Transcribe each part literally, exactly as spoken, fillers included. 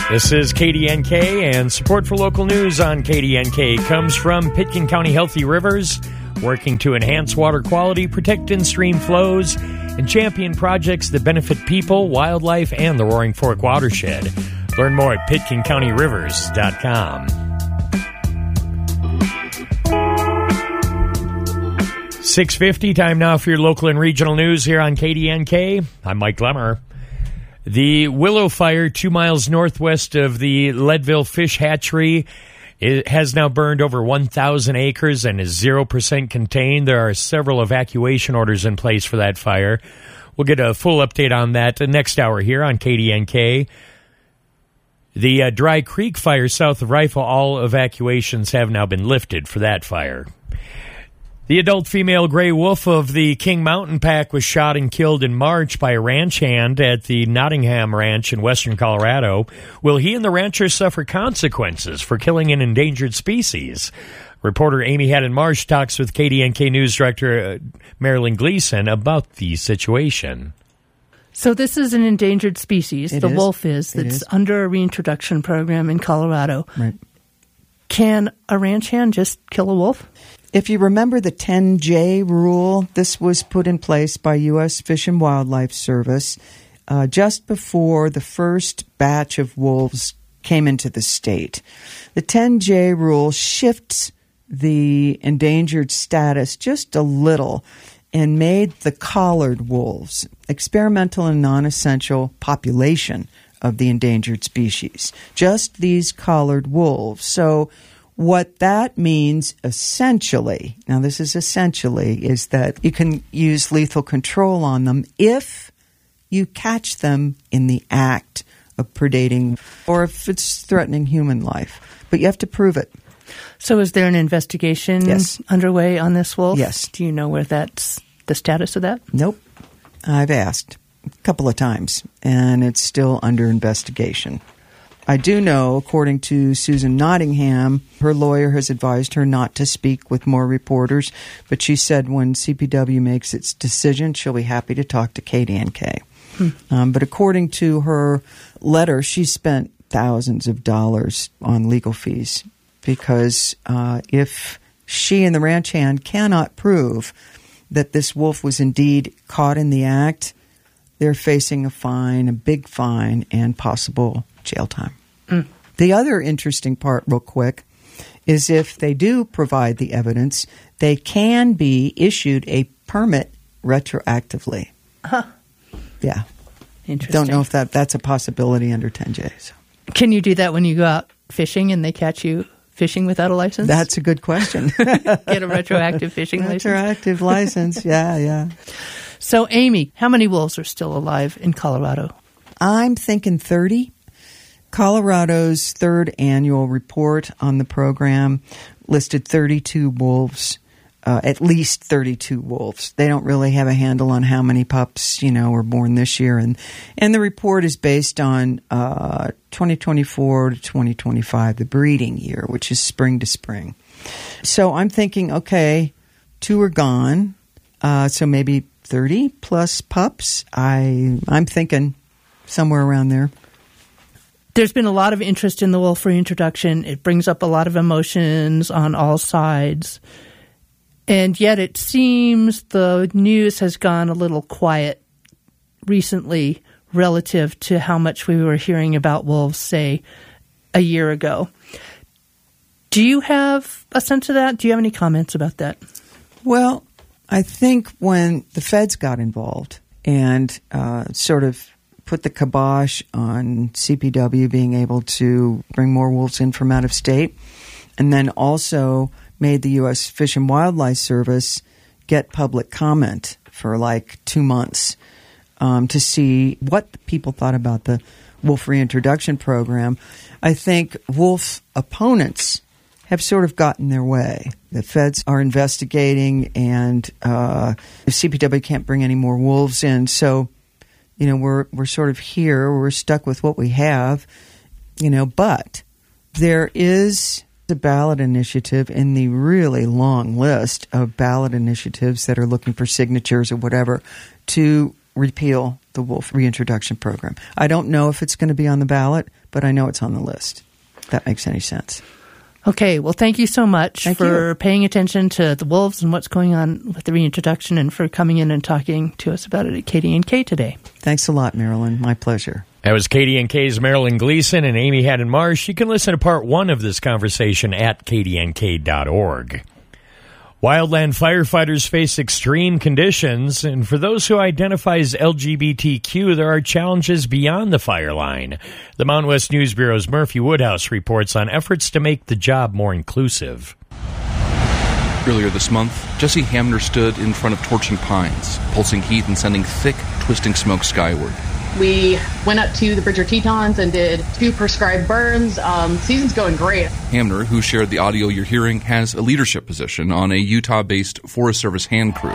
This is K D N K, and support for local news on K D N K comes from Pitkin County Healthy Rivers, working to enhance water quality, protect in-stream flows, and champion projects that benefit people, wildlife, and the Roaring Fork watershed. Learn more at pitkin county rivers dot com. six fifty, time now for your local and regional news here on K D N K. I'm Mike Lemmer. The Willow Fire, two miles northwest of the Leadville Fish Hatchery, it has now burned over one thousand acres and is zero percent contained. There are several evacuation orders in place for that fire. We'll get a full update on that next hour here on K D N K. The uh, Dry Creek Fire south of Rifle, all evacuations have now been lifted for that fire. The adult female gray wolf of the King Mountain Pack was shot and killed in March by a ranch hand at the Nottingham Ranch in western Colorado. Will he and the rancher suffer consequences for killing an endangered species? Reporter Amy Haddon-Marsh talks with K D N K News Director uh, Marilyn Gleason about the situation. So this is an endangered species, It the is. wolf is, It that's is. under a reintroduction program in Colorado. Right. Can a ranch hand just kill a wolf? If you remember the ten J rule, this was put in place by U S Fish and Wildlife Service uh, just before the first batch of wolves came into the state. The ten J rule shifts the endangered status just a little and made the collared wolves experimental and non-essential population of the endangered species. Just these collared wolves. So what that means essentially, now this is essentially, is that you can use lethal control on them if you catch them in the act of predating or if it's threatening human life. But you have to prove it. So is there an investigation Yes. underway on this wolf? Yes. Do you know where that's the status of that? Nope. I've asked a couple of times, and it's still under investigation. I do know, according to Susan Nottingham, her lawyer has advised her not to speak with more reporters, but she said when C P W makes its decision, she'll be happy to talk to K D N K. Hmm. Um, but according to her letter, she spent thousands of dollars on legal fees because uh, if she and the ranch hand cannot prove that this wolf was indeed caught in the act, they're facing a fine, a big fine, and possible jail time. Mm. The other interesting part, real quick, is if they do provide the evidence, they can be issued a permit retroactively. Huh. Yeah. Interesting. Don't know if that, that's a possibility under ten J. So. Can you do that when you go out fishing and they catch you fishing without a license? That's a good question. Get a retroactive fishing license? Retroactive license, yeah, yeah. So, Amy, how many wolves are still alive in Colorado? I'm thinking thirty. Colorado's third annual report on the program listed thirty-two wolves, uh, at least thirty-two wolves. They don't really have a handle on how many pups, you know, were born this year. And, and the report is based on uh, twenty twenty-four to twenty twenty-five, the breeding year, which is spring to spring. So I'm thinking, okay, two are gone, uh, so maybe thirty plus pups. I, I'm thinking somewhere around there. There's been a lot of interest in the wolf reintroduction. It brings up a lot of emotions on all sides. And yet it seems the news has gone a little quiet recently relative to how much we were hearing about wolves, say, a year ago. Do you have a sense of that? Do you have any comments about that? Well, I think when the feds got involved and uh, sort of put the kibosh on C P W being able to bring more wolves in from out of state, and then also made the U S Fish and Wildlife Service get public comment for like two months um, to see what people thought about the wolf reintroduction program, I think wolf opponents have sort of gotten their way. The feds are investigating, and uh, the C P W can't bring any more wolves in. So, you know, we're we're sort of here. We're stuck with what we have, you know. But there is a ballot initiative in the really long list of ballot initiatives that are looking for signatures or whatever to repeal the wolf reintroduction program. I don't know if it's going to be on the ballot, but I know it's on the list. If that makes any sense. Okay, well, thank you so much Thank for you. paying attention to the wolves and what's going on with the reintroduction and for coming in and talking to us about it at K D N K today. Thanks a lot, Marilyn. My pleasure. That was K D N K's Marilyn Gleason and Amy Haddon Marsh. You can listen to part one of this conversation at k d n k dot org. Wildland firefighters face extreme conditions, and for those who identify as L G B T Q, there are challenges beyond the fire line. The Mountain West News Bureau's Murphy Woodhouse reports on efforts to make the job more inclusive. Earlier this month, Jesse Hamner stood in front of torching pines, pulsing heat and sending thick, twisting smoke skyward. We went up to the Bridger Tetons and did two prescribed burns. Um, season's going great. Hamner, who shared the audio you're hearing, has a leadership position on a Utah-based Forest Service hand crew.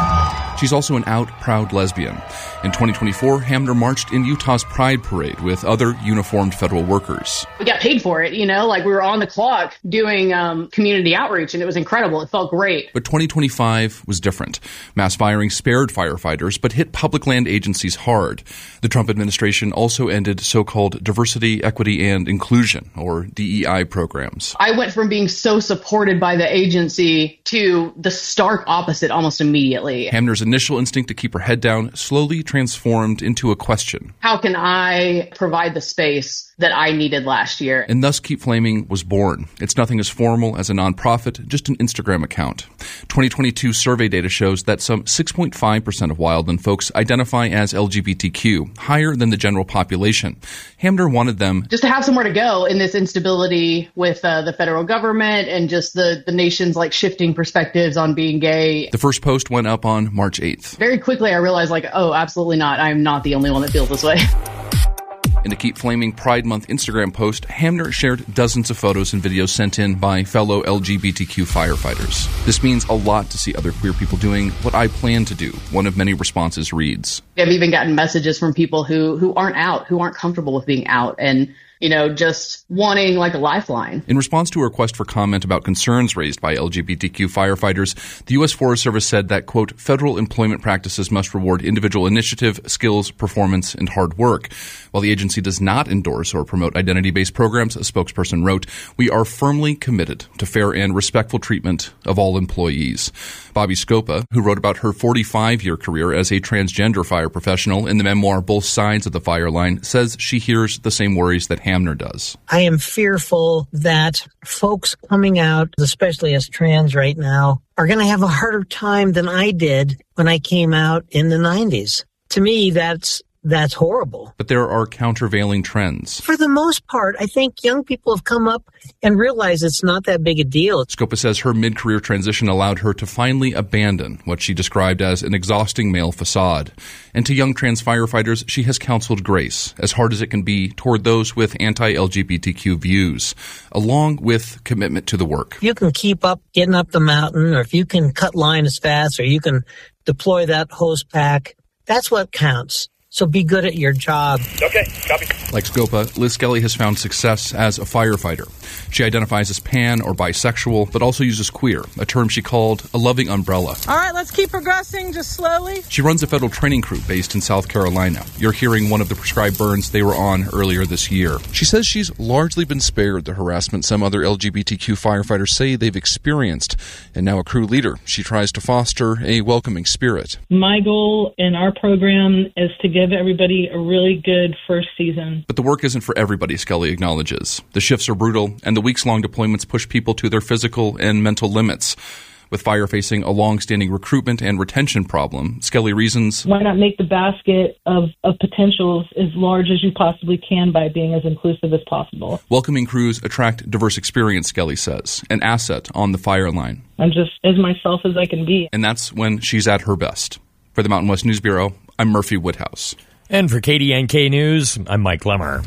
She's also an out, proud lesbian. In twenty twenty-four, Hamner marched in Utah's Pride Parade with other uniformed federal workers. We got paid for it, you know, like we were on the clock doing um, community outreach, and it was incredible. It felt great. But twenty twenty-five was different. Mass firing spared firefighters, but hit public land agencies hard. The Trump administration also ended so-called diversity, equity, and inclusion, or D E I programs. I went from being so supported by the agency to the stark opposite almost immediately. Hamner's initial instinct to keep her head down slowly transformed into a question. How can I provide the space that I needed last year? And thus Keep Flaming was born. It's nothing as formal as a nonprofit, just an Instagram account. twenty twenty-two survey data shows that some six point five percent of wildland folks identify as L G B T Q, higher than the general population. Hamner wanted them just to have somewhere to go in this instability with uh, the federal government and just the, the nation's like shifting perspectives on being gay. The first post went up on March eighth. Very quickly I realized like, oh, absolutely not. I'm not the only one that feels this way. In a Keep Flaming Pride Month Instagram post, Hamner shared dozens of photos and videos sent in by fellow L G B T Q firefighters. This means a lot to see other queer people doing what I plan to do, one of many responses reads. I've even gotten messages from people who, who aren't out, who aren't comfortable with being out, and you know, just wanting like a lifeline. In response to a request for comment about concerns raised by L G B T Q firefighters, the U S Forest Service said that, quote, federal employment practices must reward individual initiative, skills, performance, and hard work. While the agency does not endorse or promote identity-based programs, a spokesperson wrote, we are firmly committed to fair and respectful treatment of all employees. Bobby Scopa, who wrote about her forty-five-year career as a transgender fire professional in the memoir Both Sides of the Fire Line, says she hears the same worries that Hamner does. I am fearful that folks coming out, especially as trans right now, are going to have a harder time than I did when I came out in the nineties. To me, that's That's horrible. But there are countervailing trends. For the most part, I think young people have come up and realized it's not that big a deal. Scopa says her mid-career transition allowed her to finally abandon what she described as an exhausting male facade. And to young trans firefighters, she has counseled grace, as hard as it can be, toward those with anti-L G B T Q views, along with commitment to the work. If you can keep up getting up the mountain, or if you can cut line as fast, or you can deploy that hose pack, that's what counts. So be good at your job. Okay, copy. Like Scopa, Liz Skelly has found success as a firefighter. She identifies as pan or bisexual, but also uses queer, a term she called a loving umbrella. All right, let's keep progressing, just slowly. She runs a federal training crew based in South Carolina. You're hearing one of the prescribed burns they were on earlier this year. She says she's largely been spared the harassment some other L G B T Q firefighters say they've experienced. And now a crew leader, she tries to foster a welcoming spirit. My goal in our program is to give everybody a really good first season. But the work isn't for everybody, Skelly acknowledges. The shifts are brutal, and the weeks-long deployments push people to their physical and mental limits. With fire facing a long-standing recruitment and retention problem, Skelly reasons, why not make the basket of, of potentials as large as you possibly can by being as inclusive as possible? Welcoming crews attract diverse experience, Skelly says, an asset on the fire line. I'm just as myself as I can be. And that's when she's at her best. For the Mountain West News Bureau, I'm Murphy Woodhouse. And for K D N K News, I'm Mike Lemmer.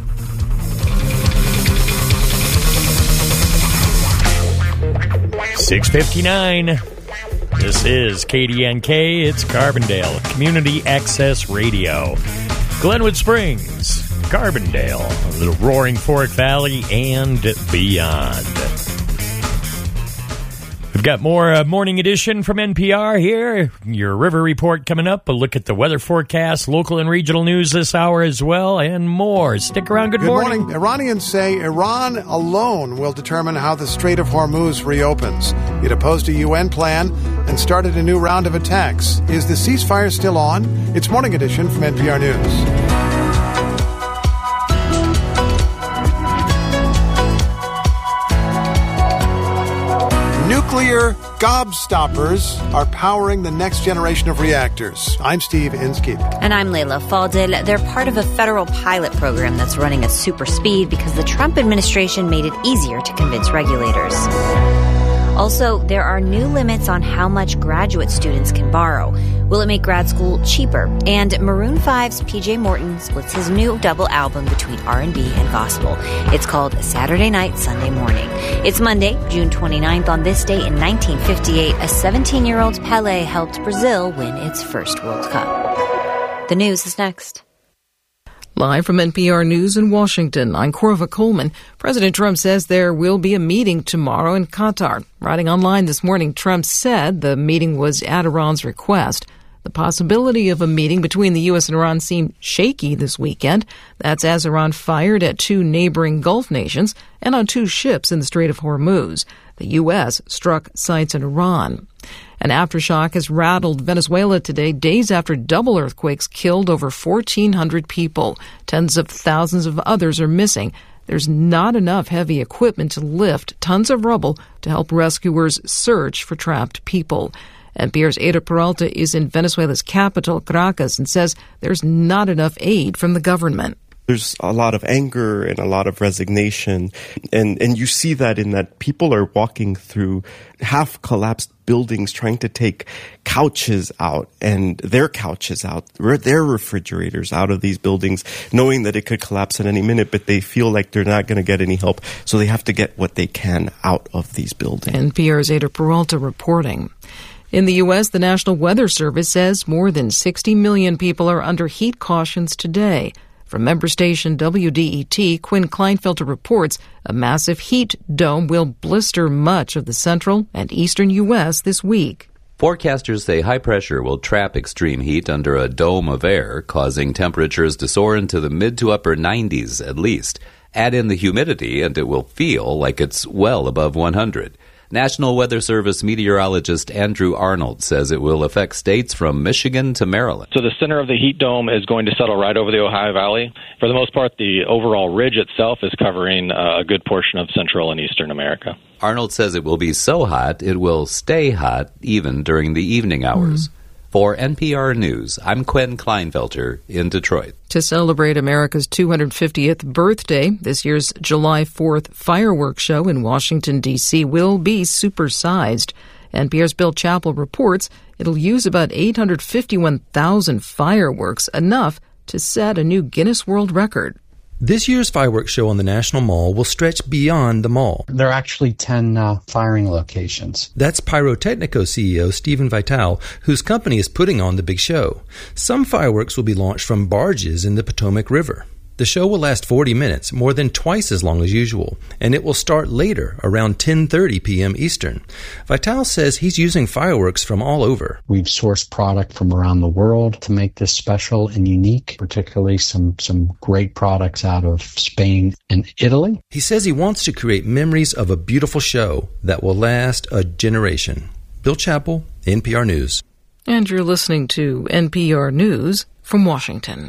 six fifty-nine. This is K D N K. It's Carbondale Community Access Radio. Glenwood Springs, Carbondale, the Roaring Fork Valley, and beyond. We've got more uh, Morning Edition from N P R here. Your river report coming up. A look at the weather forecast, local and regional news this hour as well, and more. Stick around. Good, Good morning. morning. Iranians say Iran alone will determine how the Strait of Hormuz reopens. It opposed a U N plan and started a new round of attacks. Is the ceasefire still on? It's Morning Edition from N P R News. Nuclear gobstoppers are powering the next generation of reactors. I'm Steve Inskeep. And I'm Layla Faldil. They're part of a federal pilot program that's running at super speed because the Trump administration made it easier to convince regulators. Also, there are new limits on how much graduate students can borrow. Will it make grad school cheaper? And Maroon five's P J Morton splits his new double album between R and B and gospel. It's called Saturday Night, Sunday Morning. It's Monday, June twenty-ninth. On this day in nineteen fifty-eight, a seventeen-year-old Pelé helped Brazil win its first World Cup. The news is next. Live from N P R News in Washington, I'm Corva Coleman. President Trump says there will be a meeting tomorrow in Qatar. Writing online this morning, Trump said the meeting was at Iran's request. The possibility of a meeting between the U S and Iran seemed shaky this weekend. That's as Iran fired at two neighboring Gulf nations and on two ships in the Strait of Hormuz. The U S struck sites in Iran. An aftershock has rattled Venezuela today, days after double earthquakes killed over fourteen hundred people. Tens of thousands of others are missing. There's not enough heavy equipment to lift tons of rubble to help rescuers search for trapped people. N P R's Ada Peralta is in Venezuela's capital, Caracas, and says there's not enough aid from the government. There's a lot of anger and a lot of resignation. And, and you see that in that people are walking through half-collapsed buildings trying to take couches out and their couches out, their refrigerators out of these buildings, knowing that it could collapse at any minute, but they feel like they're not going to get any help. So they have to get what they can out of these buildings. N P R's Ada Peralta reporting. In the U S, the National Weather Service says more than sixty million people are under heat cautions today. From member station W D E T, Quinn Kleinfelter reports a massive heat dome will blister much of the central and eastern U S this week. Forecasters say high pressure will trap extreme heat under a dome of air, causing temperatures to soar into the mid to upper nineties at least. Add in the humidity and it will feel like it's well above one hundred. National Weather Service meteorologist Andrew Arnold says it will affect states from Michigan to Maryland. So the center of the heat dome is going to settle right over the Ohio Valley. For the most part, the overall ridge itself is covering uh, a good portion of central and eastern America. Arnold says it will be so hot, it will stay hot even during the evening hours. Mm. For N P R News, I'm Quinn Kleinfelter in Detroit. To celebrate America's two hundred fiftieth birthday, this year's July fourth fireworks show in Washington, D C will be supersized. N P R's Bill Chappell reports it'll use about eight hundred fifty-one thousand fireworks, enough to set a new Guinness World Record. This year's fireworks show on the National Mall will stretch beyond the mall. There are actually ten uh, firing locations. That's Pyrotechnico C E O Stephen Vitale, whose company is putting on the big show. Some fireworks will be launched from barges in the Potomac River. The show will last forty minutes, more than twice as long as usual, and it will start later, around ten thirty p.m. Eastern. Vitale says he's using fireworks from all over. We've sourced product from around the world to make this special and unique, particularly some, some great products out of Spain and Italy. He says he wants to create memories of a beautiful show that will last a generation. Bill Chappell, N P R News. And you're listening to N P R News from Washington.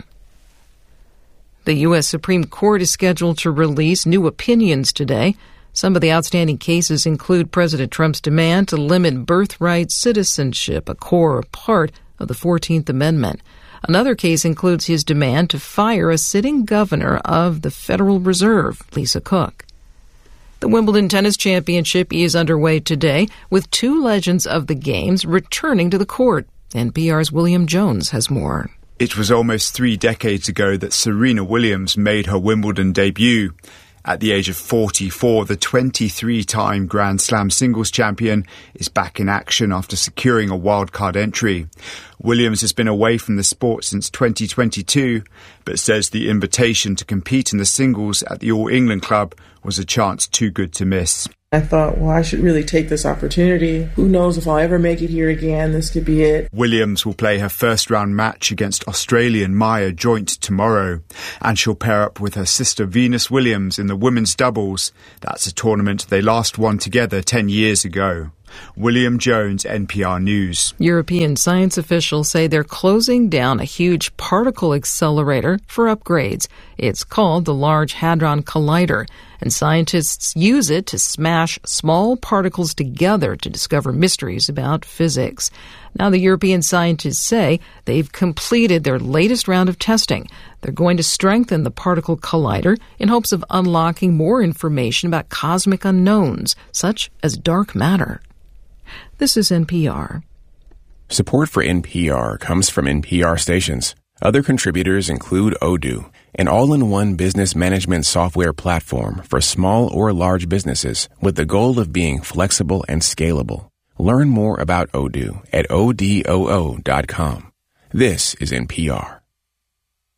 The U S Supreme Court is scheduled to release new opinions today. Some of the outstanding cases include President Trump's demand to limit birthright citizenship, a core part of the fourteenth Amendment. Another case includes his demand to fire a sitting governor of the Federal Reserve, Lisa Cook. The Wimbledon Tennis Championship is underway today, with two legends of the games returning to the court. N P R's William Jones has more. It was almost three decades ago that Serena Williams made her Wimbledon debut. At the age of forty-four, the twenty-three-time Grand Slam singles champion is back in action after securing a wildcard entry. Williams has been away from the sport since twenty twenty-two, but says the invitation to compete in the singles at the All England Club was a chance too good to miss. I thought, well, I should really take this opportunity. Who knows if I'll ever make it here again? This could be it. Williams will play her first round match against Australian Maya Joint tomorrow, and she'll pair up with her sister Venus Williams in the women's doubles. That's a tournament they last won together ten years ago. William Jones, N P R News. European science officials say they're closing down a huge particle accelerator for upgrades. It's called the Large Hadron Collider, and scientists use it to smash small particles together to discover mysteries about physics. Now, the European scientists say they've completed their latest round of testing. They're going to strengthen the particle collider in hopes of unlocking more information about cosmic unknowns, such as dark matter. This is N P R. Support for N P R comes from N P R stations. Other contributors include Odoo, an all-in-one business management software platform for small or large businesses with the goal of being flexible and scalable. Learn more about Odoo at O D O O dot com. This is N P R.